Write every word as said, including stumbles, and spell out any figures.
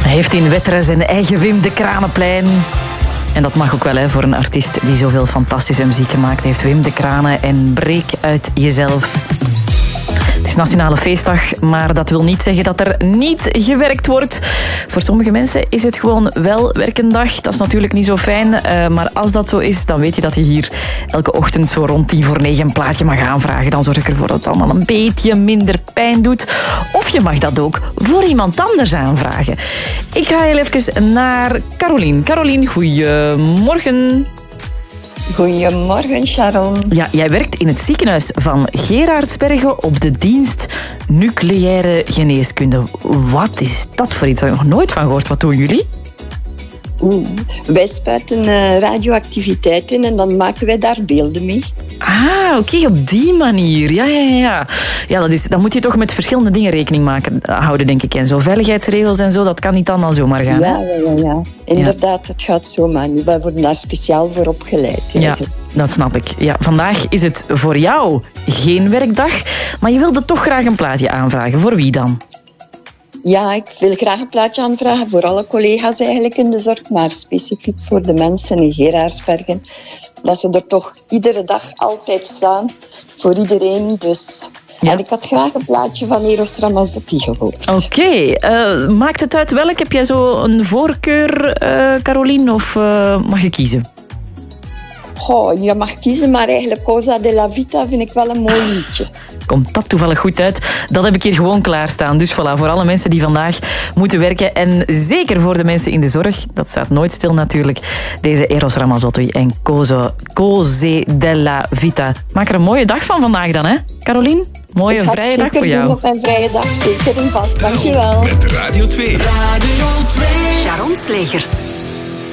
Hij heeft in Wetteren zijn eigen Wim de Kranenplein. En dat mag ook wel, hè, voor een artiest die zoveel fantastische muziek gemaakt heeft. Wim de Kranen en Breek uit jezelf. Het is Nationale Feestdag, maar dat wil niet zeggen dat er niet gewerkt wordt. Voor sommige mensen is het gewoon wel werkendag. Dat is natuurlijk niet zo fijn, uh, maar als dat zo is, dan weet je dat je hier elke ochtend zo rond tien voor negen een plaatje mag aanvragen. Dan zorg ik ervoor dat het allemaal een beetje minder pijn doet. Of je mag dat ook voor iemand anders aanvragen. Ik ga heel even naar Carolien. Carolien, goeiemorgen. Goedemorgen, Sharon. Ja, jij werkt in het ziekenhuis van Geraardsbergen op de dienst nucleaire geneeskunde. Wat is dat voor iets? Daar heb ik nog nooit van gehoord. Wat doen jullie? Oeh, wij spuiten uh, radioactiviteit in en dan maken wij daar beelden mee. Ah, oké, okay, op die manier. Ja, ja, ja. Ja, dat is, dan moet je toch met verschillende dingen rekening maken, houden, denk ik. En zo veiligheidsregels en zo, dat kan niet allemaal zomaar gaan. Ja, ja, ja, ja. Inderdaad, het gaat zomaar niet. Wij worden daar speciaal voor opgeleid. Ja, dat snap ik. Ja, vandaag is het voor jou geen werkdag, maar je wilde toch graag een plaatje aanvragen. Voor wie dan? Ja, ik wil graag een plaatje aanvragen voor alle collega's eigenlijk in de zorg, maar specifiek voor de mensen in Geraardsbergen. Dat ze er toch iedere dag altijd staan, voor iedereen. Dus ja. En ik had graag een plaatje van Eros Ramazzotti gehoord. Oké, okay. uh, maakt het uit welk? Heb jij zo een voorkeur, uh, Carolien, of uh, mag je kiezen? Oh, je mag kiezen, maar eigenlijk Cosa della Vita vind ik wel een mooi liedje. Komt dat toevallig goed uit? Dat heb ik hier gewoon klaarstaan. Dus voilà, voor alle mensen die vandaag moeten werken. En zeker voor de mensen in de zorg. Dat staat nooit stil natuurlijk. Deze Eros Ramazzotti en Cosa, Cose della Vita. Maak er een mooie dag van vandaag dan, hè? Carolien, mooie vrije dag voor jou. Ik ga het zeker doen op mijn vrije dag. Zeker en vast. Dankjewel. Met Radio twee. Radio twee. Sharon Slegers.